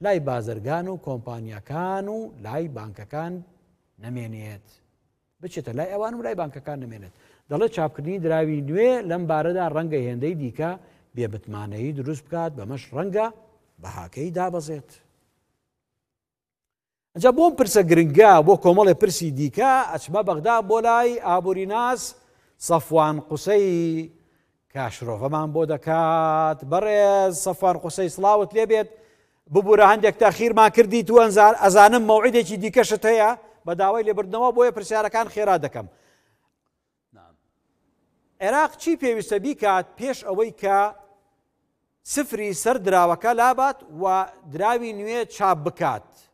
لای بازرگان و کۆمپانیەکان و لای بانکەکان نەمێنێت، بچێتە لای ئەوان و لای بانکەکان نەمێنێت. دەڵێت چاپکردنی دراوی نوێ لەم بارەدا ڕەنگە هێندەی دیکە بێبتمانەیی دروست بکات، بەمەش ڕەنگە بەهاکەی دابەزێت. ئەجا بۆم پرسە گرنگە بۆ کۆمەڵی پرسی دیکە ئەچمە بەغدا بۆ لای ئابووریناس سەفوان قوسەی کاشرۆڤەمان بۆ دەکات. بەڕێز سەفوان قوسەی سڵاوت لێبێت، ببوورە هەندێک تاخیرمان کردی تو ئەزانم مەوعیدێکی دیکەشت هەیە بە داوای لێبردنەوە، بۆیە پرسیارەکان خێرا دەکەم. عێراق چی پێویستە بیکات پێش ئەوەی کە سفری سەر دراوەکە لابات و دراوی نوێ چاپ بکات؟